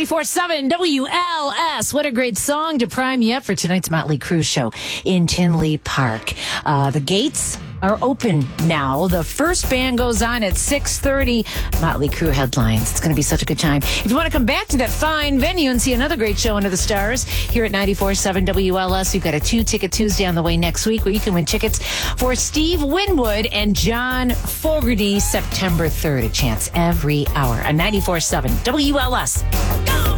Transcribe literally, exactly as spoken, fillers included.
ninety-four point seven W L S. What a great song to prime you up for tonight's Motley Crue show in Tinley Park. Uh, the gates are open now. The first band goes on at six thirty. Motley Crue headlines. It's going to be such a good time. If you want to come back to that fine venue and see another great show under the stars here at ninety-four point seven W L S, we've got a two-ticket Tuesday on the way next week where you can win tickets for Steve Winwood and John Fogerty September third. A chance every hour on ninety-four point seven W L S.